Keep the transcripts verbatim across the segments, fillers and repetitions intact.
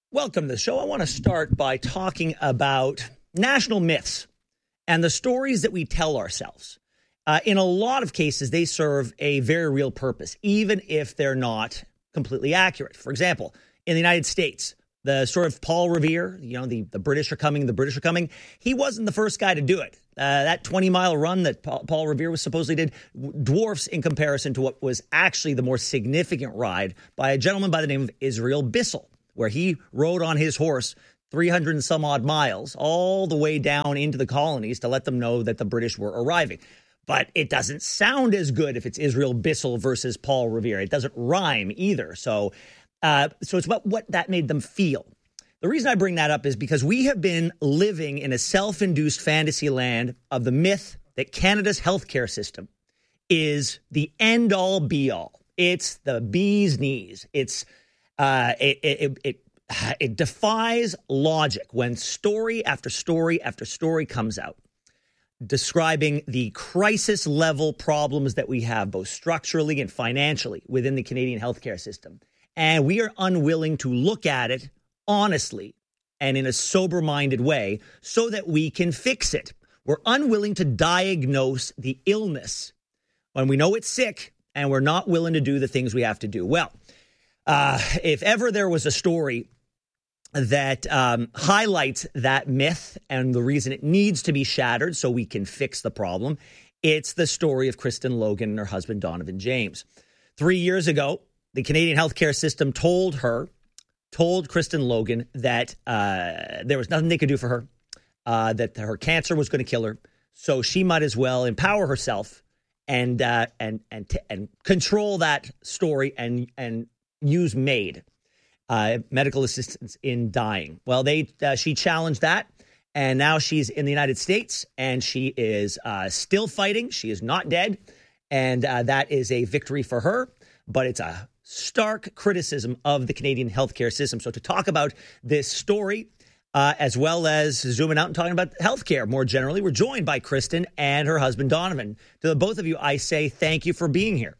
Welcome to the show. I want to start by talking about national myths and the stories that we tell ourselves. Uh, in a lot of cases, they serve a very real purpose, even if they're not completely accurate. For example, in the United States, the story of Paul Revere, you know, the, the British are coming, the British are coming. He wasn't the first guy to do it. Uh, that twenty-mile run that Paul, Paul Revere was supposedly did dwarfs in comparison to what was actually the more significant ride by a gentleman by the name of Israel Bissell, where he rode on his horse three hundred and some odd miles all the way down into the colonies to let them know that the British were arriving. But it doesn't sound as good if it's Israel Bissell versus Paul Revere. It doesn't rhyme either. So, uh, so it's about what that made them feel. The reason I bring that up is because we have been living in a self-induced fantasy land of the myth that Canada's healthcare system is the end-all, be-all. It's the bee's knees. It's Uh, it, it, it, it defies logic when story after story after story comes out describing the crisis level problems that we have both structurally and financially within the Canadian healthcare system. And we are unwilling to look at it honestly and in a sober-minded way so that we can fix it. We're unwilling to diagnose the illness when we know it's sick, and we're not willing to do the things we have to do. Well, Uh, if ever there was a story that um, highlights that myth and the reason it needs to be shattered so we can fix the problem, it's the story of Kristen Logan and her husband, Donovan James. Three years ago, the Canadian healthcare system told her, told Kristen Logan that uh, there was nothing they could do for her, uh, that her cancer was going to kill her, so she might as well empower herself and uh, and and t- and control that story and and use MAID, uh, medical assistance in dying. Well, they uh, she challenged that, and now she's in the United States, and she is uh, still fighting. She is not dead, and uh, that is a victory for her, but it's a stark criticism of the Canadian healthcare system. So to talk about this story, uh, as well as zooming out and talking about healthcare more generally, we're joined by Kristen and her husband, Donovan. To the both of you, I say thank you for being here.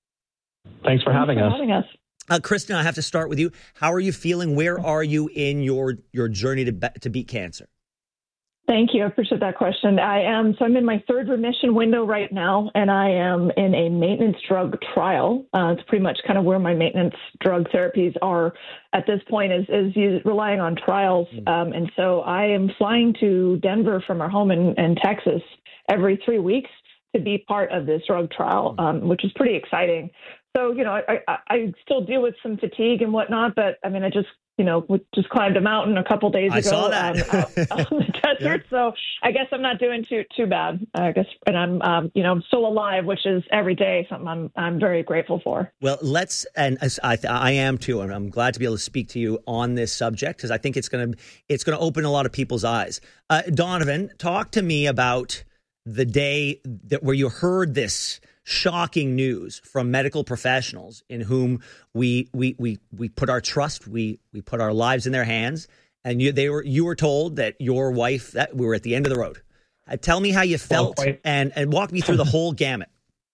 Thanks for having Thanks us. For having us. Uh, Kristen, I have to start with you. How are you feeling? Where are you in your your journey to be- to beat cancer? Thank you. I appreciate that question. I am, so I'm in my third remission window right now, and I am in a maintenance drug trial. Uh, it's pretty much kind of where my maintenance drug therapies are at this point is, is you, relying on trials. Um, and so I am flying to Denver from our home in, in Texas every three weeks to be part of this drug trial, um, which is pretty exciting. So, you know, I, I, I still deal with some fatigue and whatnot, but I mean, I just, you know, just climbed a mountain a couple days ago. I saw that. Um, out, out in the desert. Yeah. So I guess I'm not doing too too bad. I guess, and I'm, um, you know, I'm still alive, which is every day something I'm I'm very grateful for. Well, let's, and I I am too, and I'm glad to be able to speak to you on this subject because I think it's going to it's going to open a lot of people's eyes. Uh, Donovan, talk to me about the day that where you heard this shocking news from medical professionals in whom we we we we put our trust, we we put our lives in their hands, and you they were you were told that your wife that we were at the end of the road. Uh, tell me how you felt well, quite, and and walk me through the whole gamut.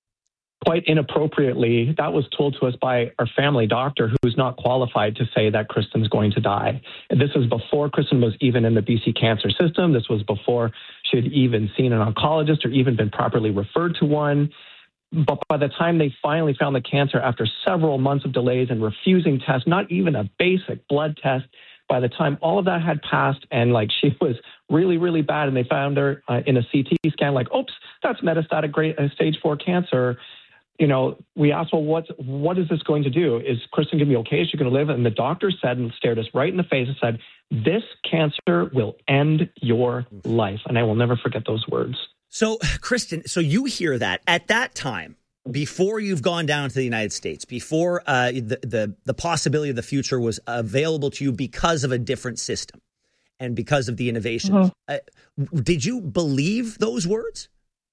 Quite inappropriately, that was told to us by our family doctor, who's not qualified to say that Kristen's going to die. And this was before Kristen was even in the B C cancer system. This was before she had even seen an oncologist or even been properly referred to one. But by the time they finally found the cancer after several months of delays and refusing tests, not even a basic blood test, by the time all of that had passed and like she was really, really bad and they found her uh, in a C T scan, like, oops, that's metastatic grade, uh, stage four cancer. You know, we asked, well, what's, what is this going to do? Is Kristen going to be okay? Is she going to live? And the doctor said and stared us right in the face and said, this cancer will end your life. And I will never forget those words. So, Kristen, so you hear that at that time, before you've gone down to the United States, before uh, the, the the possibility of the future was available to you because of a different system and because of the innovations. Mm-hmm. Uh, did you believe those words?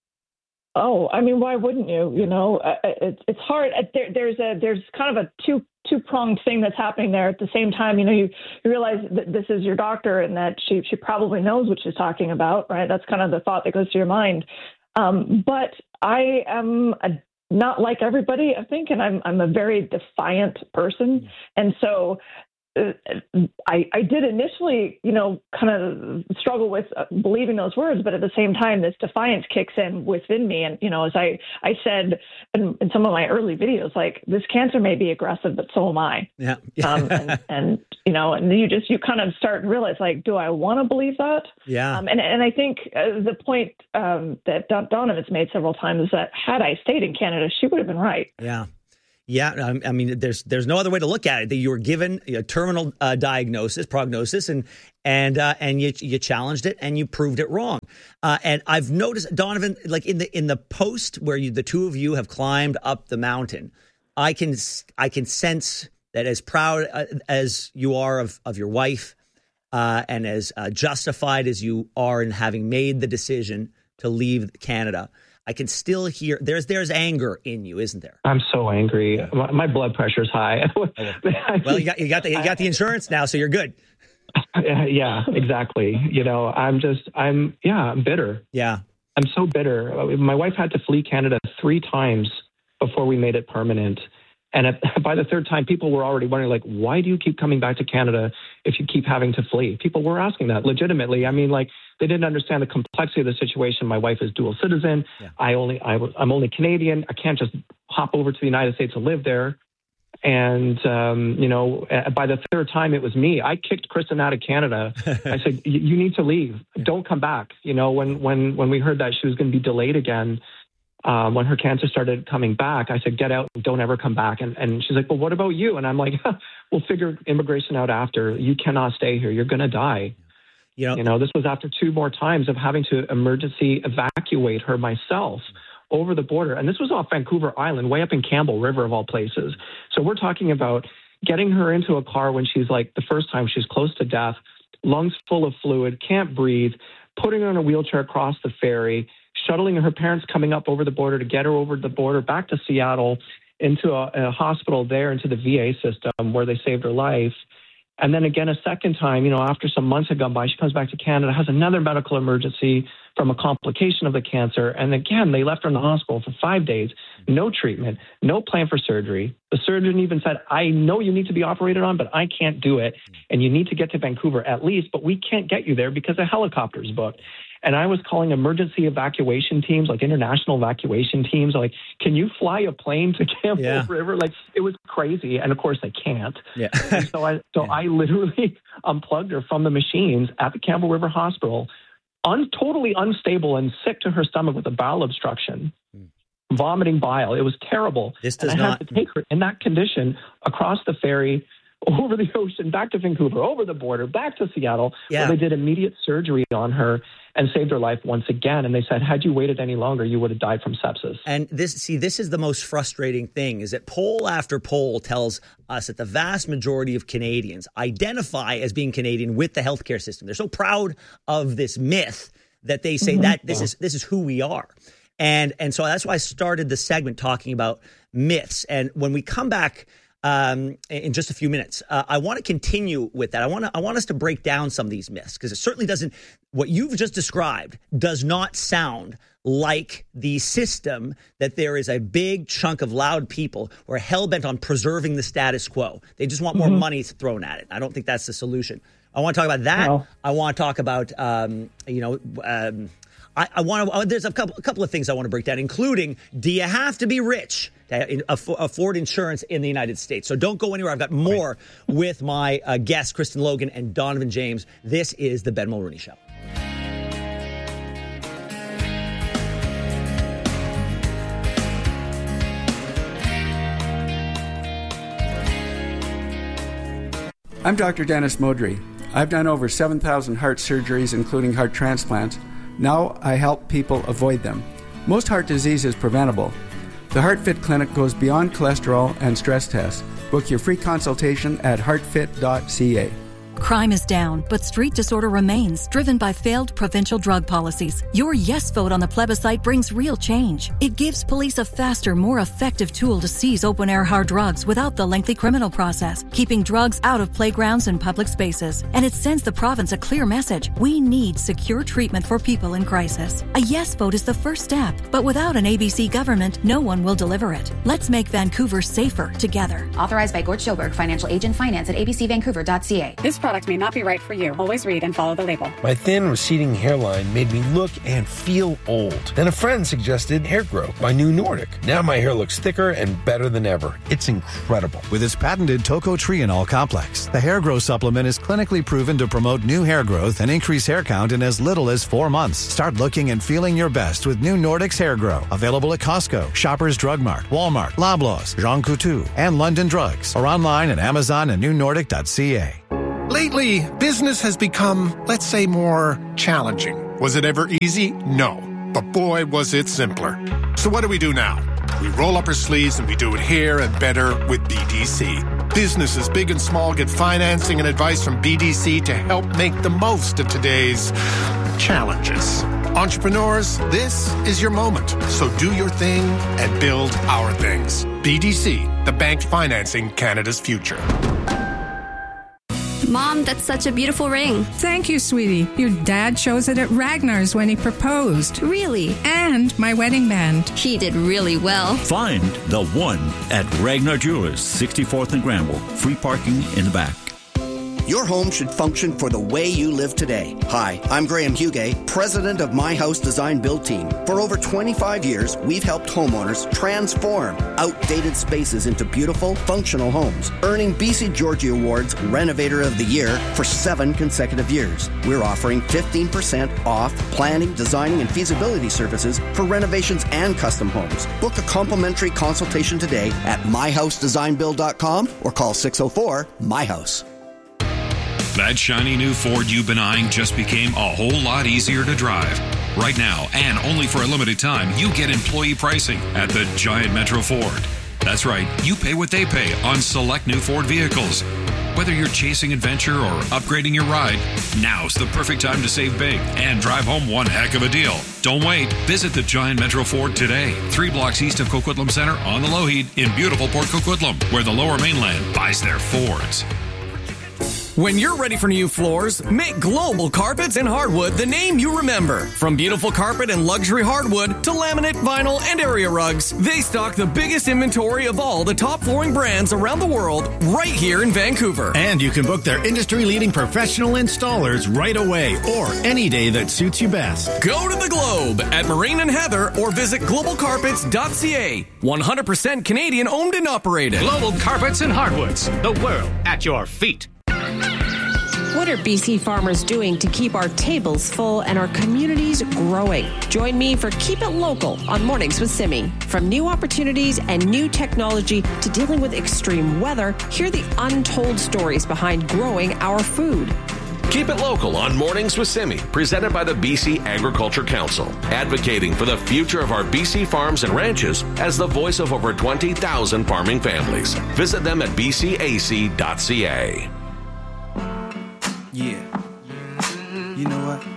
Oh, I mean, why wouldn't you? You know, uh, it's it's hard. There, there's a there's kind of a two two pronged thing that's happening there at the same time. You know, you, you realize that this is your doctor and that she she probably knows what she's talking about, right? That's kind of the thought that goes to your mind. Um, but I am a, not like everybody, I think, and I'm I'm a very defiant person, and so I, I did initially, you know, kind of struggle with believing those words, but at the same time, this defiance kicks in within me. And, you know, as I, I said in, in some of my early videos, like, this cancer may be aggressive, but so am I. Yeah. um, and, and, you know, and you just, you kind of start and realize, like, do I want to believe that? Yeah. Um, and, and I think uh, the point um, that Don- Donovan's made several times is that had I stayed in Canada, she would have been right. Yeah. Yeah, I mean, there's there's no other way to look at it. That you were given a terminal uh, diagnosis, prognosis, and and uh, and you you challenged it and you proved it wrong. Uh, and I've noticed, Donovan, like in the in the post where you, the two of you have climbed up the mountain, I can I can sense that as proud as you are of of your wife, uh, and as uh, justified as you are in having made the decision to leave Canada, I can still hear there's there's anger in you, isn't there? I'm so angry. My, my blood pressure's high. Well, you got you got the you got the insurance now, so you're good. Yeah, exactly. You know, I'm just I'm yeah, I'm bitter. Yeah, I'm so bitter. My wife had to flee Canada three times before we made it permanent. And at, by the third time, people were already wondering, like, why do you keep coming back to Canada if you keep having to flee? People were asking that legitimately. I mean, like, they didn't understand the complexity of the situation. My wife is dual citizen. Yeah. I only, I, I'm only Canadian. I can't just hop over to the United States and live there. And, um, you know, by the third time, it was me. I kicked Kristen out of Canada. I said, you need to leave. Don't come back. You know, when, when, when we heard that she was going to be delayed again, Um, when her cancer started coming back, I said, get out, don't ever come back. And, and she's like, well, what about you? And I'm like, we'll figure immigration out after. You cannot stay here. You're going to die. You know, you know, this was after two more times of having to emergency evacuate her myself over the border. And this was off Vancouver Island, way up in Campbell River of all places. So we're talking about getting her into a car when she's like, the first time she's close to death, lungs full of fluid, can't breathe, putting her in a wheelchair across the ferry, shuttling her parents coming up over the border to get her over the border back to Seattle into a, a hospital there, into the V A system where they saved her life. And then again, a second time, you know, after some months had gone by, she comes back to Canada, has another medical emergency from a complication of the cancer. And again, they left her in the hospital for five days, no treatment, no plan for surgery. The surgeon even said, I know you need to be operated on, but I can't do it. And you need to get to Vancouver at least, but we can't get you there because a helicopter is booked. And I was calling emergency evacuation teams, like international evacuation teams, like, can you fly a plane to Campbell yeah. River? Like, it was crazy. And of course they can't. Yeah. And so I, so yeah. I literally unplugged her from the machines at the Campbell River Hospital, un, totally unstable and sick to her stomach with a bowel obstruction, mm. vomiting bile. It was terrible. This does and I not had to take her in that condition across the ferry, over the ocean, back to Vancouver, over the border, back to Seattle, yeah. where they did immediate surgery on her and saved her life once again. And they said, had you waited any longer, you would have died from sepsis. And this, see, this is the most frustrating thing, is that poll after poll tells us that the vast majority of Canadians identify as being Canadian with the healthcare system. They're so proud of this myth that they say mm-hmm. that this yeah. is this is who we are. And and so that's why I started the segment talking about myths. And when we come back Um, in just a few minutes, uh, I want to continue with that. I want to, I want us to break down some of these myths, because it certainly doesn't, what you've just described does not sound like the system that there is a big chunk of loud people who are hell-bent on preserving the status quo. They just want more mm-hmm. money thrown at it. I don't think that's the solution. I want to talk about that. No. I want to talk about, um, you know, um, I, I want to, there's a couple, a couple of things I want to break down, including, do you have to be rich to afford insurance in the United States? So don't go anywhere. I've got more right. with my uh, guests, Kristen Logan and Donovan James. This is the Ben Mulroney Show. I'm Doctor Dennis Modry. I've done over seven thousand heart surgeries, including heart transplants. Now I help people avoid them. Most heart disease is preventable. The HeartFit Clinic goes beyond cholesterol and stress tests. Book your free consultation at heart fit dot c a. Crime is down, but street disorder remains, driven by failed provincial drug policies. Your yes vote on the plebiscite brings real change. It gives police a faster, more effective tool to seize open-air hard drugs without the lengthy criminal process, keeping drugs out of playgrounds and public spaces. And it sends the province a clear message. We need secure treatment for people in crisis. A yes vote is the first step, but without an A B C government, no one will deliver it. Let's make Vancouver safer together. Authorized by Gord Schoberg, Financial Agent Finance at a b c vancouver dot c a. This product may not be right for you. Always read and follow the label. My thin, receding hairline made me look and feel old. Then a friend suggested Hair Grow by New Nordic. Now my hair looks thicker and better than ever. It's incredible. With its patented tocotrienol complex, the Hair Grow supplement is clinically proven to promote new hair growth and increase hair count in as little as four months. Start looking and feeling your best with New Nordic's Hair Grow. Available at Costco, Shoppers Drug Mart, Walmart, Loblaws, Jean Coutu, and London Drugs, or online at Amazon and new nordic dot c a. Lately, business has become, let's say, more challenging. Was it ever easy? No. But boy, was it simpler. So what do we do now? We roll up our sleeves and we do it here and better with B D C. Businesses big and small get financing and advice from B D C to help make the most of today's challenges. Entrepreneurs, this is your moment. So do your thing and build our things. B D C, the bank financing Canada's future. Mom, that's such a beautiful ring. Thank you, sweetie. Your dad chose it at Ragnar's when he proposed. Really? And my wedding band. He did really well. Find the one at Ragnar Jewelers, sixty-fourth and Granville. Free parking in the back. Your home should function for the way you live today. Hi, I'm Graham Hugay, president of My House Design Build Team. For over twenty-five years, we've helped homeowners transform outdated spaces into beautiful, functional homes, earning B C Georgie Awards Renovator of the Year for seven consecutive years. We're offering fifteen percent off planning, designing, and feasibility services for renovations and custom homes. Book a complimentary consultation today at my house design build dot com or call six oh four, M Y house. That shiny new Ford you've been eyeing just became a whole lot easier to drive. Right now, and only for a limited time, you get employee pricing at the Giant Metro Ford. That's right, you pay what they pay on select new Ford vehicles. Whether you're chasing adventure or upgrading your ride, now's the perfect time to save big and drive home one heck of a deal. Don't wait. Visit the Giant Metro Ford today, three blocks east of Coquitlam Center on the Lougheed in beautiful Port Coquitlam, where the Lower Mainland buys their Fords. When you're ready for new floors, make Global Carpets and Hardwood the name you remember. From beautiful carpet and luxury hardwood to laminate, vinyl, and area rugs, they stock the biggest inventory of all the top flooring brands around the world right here in Vancouver. And you can book their industry-leading professional installers right away or any day that suits you best. Go to the Globe at Marine and Heather or visit global carpets dot c a. one hundred percent Canadian owned and operated. Global Carpets and Hardwoods, the world at your feet. What are B C farmers doing to keep our tables full and our communities growing? Join me for Keep It Local on Mornings with Simi. From new opportunities and new technology to dealing with extreme weather, hear the untold stories behind growing our food. Keep It Local on Mornings with Simi, presented by the B C Agriculture Council, advocating for the future of our B C farms and ranches as the voice of over twenty thousand farming families. Visit them at b c a c dot c a. Yeah. You know what?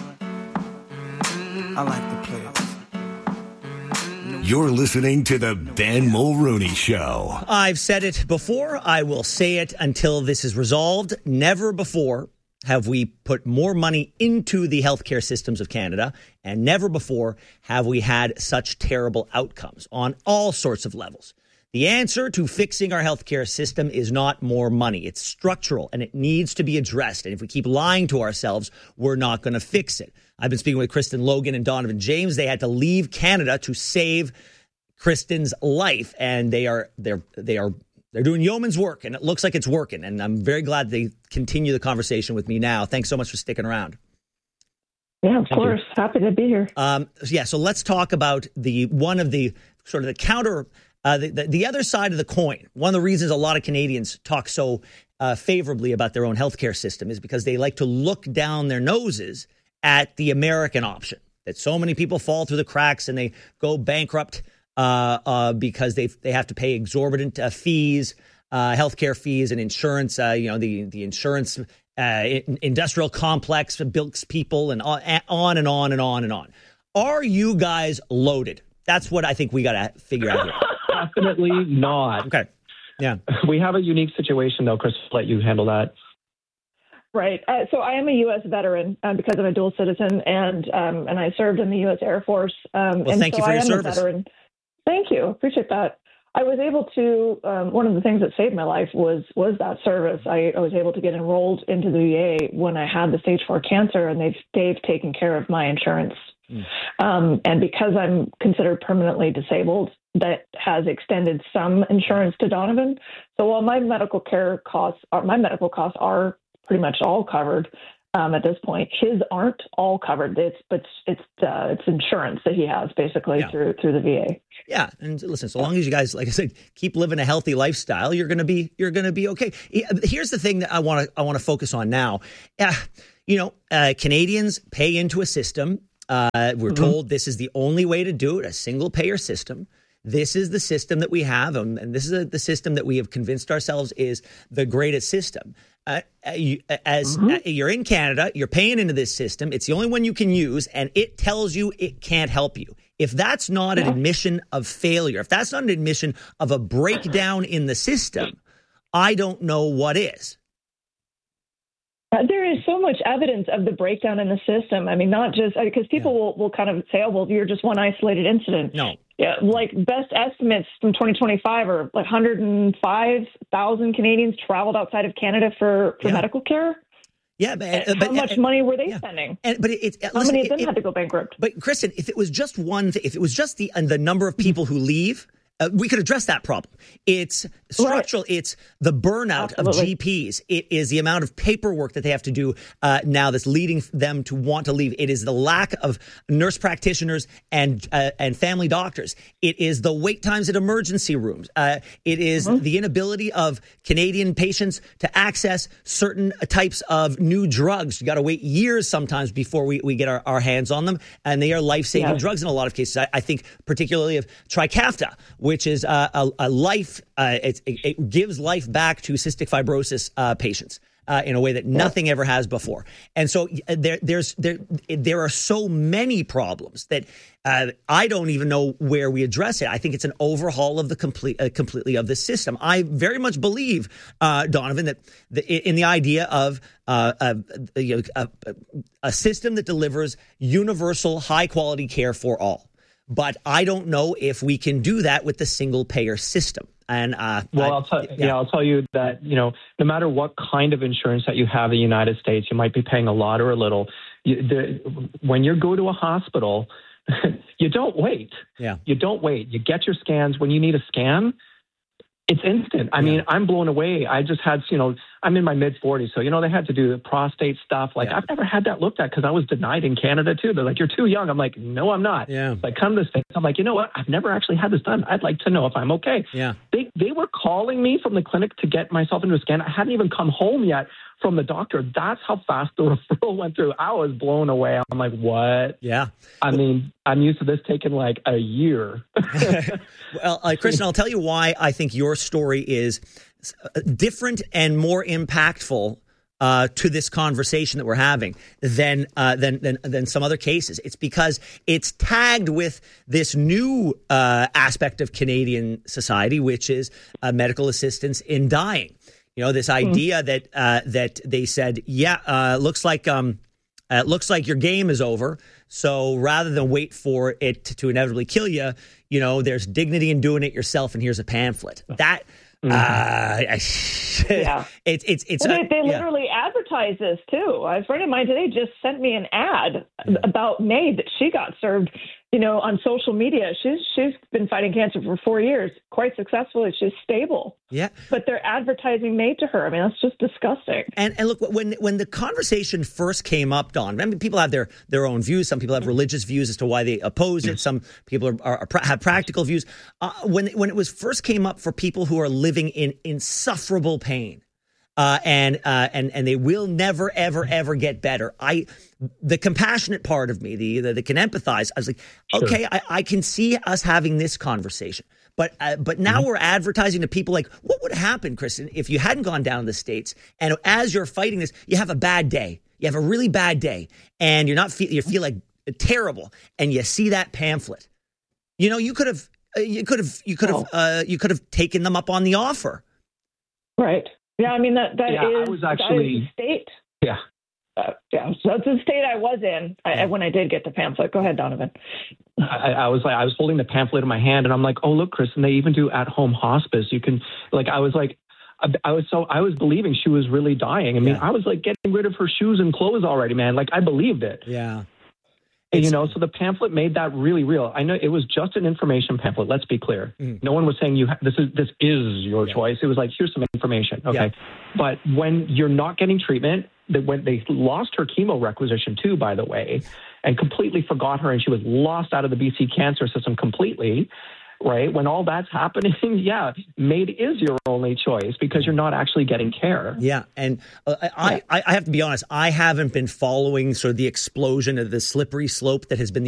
I like the players. You're listening to the Ben Mulrooney Show. I've said it before. I will say it until this is resolved. Never before have we put more money into the healthcare systems of Canada, and never before have we had such terrible outcomes on all sorts of levels. The answer to fixing our healthcare system is not more money. It's structural, and it needs to be addressed. And if we keep lying to ourselves, we're not going to fix it. I've been speaking with Kristen Logan and Donovan James. They had to leave Canada to save Kristen's life, and they are they're they are they're doing yeoman's work, and it looks like it's working. And I'm very glad they continue the conversation with me now. Thanks so much for sticking around. Yeah, of course. Happy to be here. Um, yeah, so let's talk about the one of the sort of the counter. Uh, the, the, the other side of the coin, one of the reasons a lot of Canadians talk so uh, favorably about their own healthcare system is because they like to look down their noses at the American option, that so many people fall through the cracks and they go bankrupt uh, uh, because they they have to pay exorbitant uh, fees, uh, healthcare fees and insurance. Uh, you know, the, the insurance uh, industrial complex, bilks people, and on, on and on and on and on. Are you guys loaded? That's what I think we got to figure out here. Definitely not. Okay. Yeah. We have a unique situation, though, Chris. I'll let you handle that. Right. Uh, so I am a U S veteran uh, because I'm a dual citizen, and um, and I served in the U S Air Force. Um, well, and thank so you for I your am service. A veteran. Thank you. Appreciate that. I was able to, um, one of the things that saved my life was was that service. I, I was able to get enrolled into the V A when I had the stage four cancer, and they've, they've taken care of my insurance. Mm. Um, and because I'm considered permanently disabled, that has extended some insurance to Donovan. So while my medical care costs are, my medical costs are pretty much all covered um, at this point, his aren't all covered. It's but it's uh, it's insurance that he has basically yeah. through through the V A. Yeah, and listen, so long as you guys, like I said, keep living a healthy lifestyle, you're gonna be you're gonna be okay. Here's the thing that I want to I want to focus on now. Uh, you know, uh, Canadians pay into a system. Uh, we're mm-hmm. told this is the only way to do it, a single payer system. This is the system that we have, and, and this is a, the system that we have convinced ourselves is the greatest system. Uh, you, as mm-hmm. uh, you're in Canada, you're paying into this system. It's the only one you can use, and it tells you it can't help you. If that's not an admission of failure, if that's not an admission of a breakdown in the system, I don't know what is. Uh, there is so much evidence of the breakdown in the system. I mean, not just because uh, people yeah. will, will kind of say, oh, well, you're just one isolated incident. No. Yeah, like best estimates from twenty twenty-five are like one hundred five thousand Canadians traveled outside of Canada for, for yeah. medical care. Yeah, but, how but, much uh, money were they yeah. spending? And, but it, it, how listen, many of them it, it, had to go bankrupt? But Kristen, if it was just one thing, if it was just the the number of people who leave, uh, we could address that problem. It's structural. Right. It's the burnout Absolutely. of G Ps. It is the amount of paperwork that they have to do uh, now that's leading them to want to leave. It is the lack of nurse practitioners and uh, and family doctors. It is the wait times at emergency rooms. Uh, it is mm-hmm. the inability of Canadian patients to access certain types of new drugs. You got to wait years sometimes before we, we get our, our hands on them, and they are life-saving yeah. drugs in a lot of cases. I, I think particularly of Trikafta, which is uh, a, a life, uh, it, it gives life back to cystic fibrosis uh, patients uh, in a way that nothing ever has before. And so there, there's there there are so many problems that uh, I don't even know where we address it. I think it's an overhaul of the complete uh, completely of the system. I very much believe, uh, Donovan, that the, in the idea of uh, a, you know, a, a system that delivers universal, high quality care for all. But I don't know if we can do that with the single payer system. And uh, well, I, I'll tell yeah. yeah, I'll tell you that you know, no matter what kind of insurance that you have in the United States, you might be paying a lot or a little. You, the, when you go to a hospital, you don't wait. Yeah, you don't wait. You get your scans when you need a scan. It's instant. I yeah. mean, I'm blown away. I just had, you know, I'm in my mid forties. So, you know, they had to do the prostate stuff. Like, yeah. I've never had that looked at because I was denied in Canada, too. They're like, you're too young. I'm like, no, I'm not. Yeah. Like, come to this thing. I'm like, you know what? I've never actually had this done. I'd like to know if I'm okay. Yeah. They, they were calling me from the clinic to get myself into a scan. I hadn't even come home yet from the doctor. That's how fast the referral went through. I was blown away. I'm like, what? Yeah. I mean, I'm used to this taking like a year. Well, uh, Kristen, I'll tell you why I think your story is different and more impactful uh, to this conversation that we're having than, uh, than than than some other cases. It's because it's tagged with this new uh, aspect of Canadian society, which is uh, medical assistance in dying. You know, this idea mm. that uh, that they said, yeah, uh, looks like um, uh, looks like your game is over. So rather than wait for it to, to inevitably kill you, you know, there's dignity in doing it yourself. And here's a pamphlet. That mm-hmm. uh, yeah, it's it's it's. Well, uh, they they yeah. literally advertise this too. A friend of mine today just sent me an ad yeah. about May that she got served. You know, on social media, she's she's been fighting cancer for four years, quite successfully. She's stable. Yeah, but they're advertising May to her. I mean, that's just disgusting. And and look, when when the conversation first came up, Don, I mean, people have their their own views. Some people have religious views as to why they oppose it. Some people are, are, are have practical views. Uh, when when it was first came up for people who are living in insufferable pain. Uh, and uh, and and they will never, ever, ever get better. I, the compassionate part of me, the the, the can empathize. I was like, sure. okay, I, I can see us having this conversation. But uh, but now mm-hmm. we're advertising to people like, what would happen, Kristen, if you hadn't gone down to the States and as you're fighting this, you have a bad day. You have a really bad day and you're not fe- you feel like terrible and you see that pamphlet. You know, you could have you could have you could have oh. uh, you could have taken them up on the offer. Right. Yeah, I mean that that yeah, is I was actually that is the state. Yeah. Uh, yeah, so that's the state I was in I, when I did get the pamphlet. Go ahead, Donovan. I, I was like, I was holding the pamphlet in my hand, and I'm like, oh look, Kristen, they even do at-home hospice. You can, like, I was like, I, I was so I was believing she was really dying. I mean, yeah. I was like getting rid of her shoes and clothes already, man. Like I believed it. Yeah. And, you know, so the pamphlet made that really real. I know it was just an information pamphlet. Let's be clear. Mm. No one was saying you ha- this is this is your yeah. choice. It was like, here's some information. Okay. Yeah. But when you're not getting treatment, that when they lost her chemo requisition too, by the way, and completely forgot her, and she was lost out of the B C cancer system completely. Right. When all that's happening, yeah, MAID is your only choice because you're not actually getting care. Yeah. And uh, I, I, I have to be honest, I haven't been following sort of the explosion of the slippery slope that has been the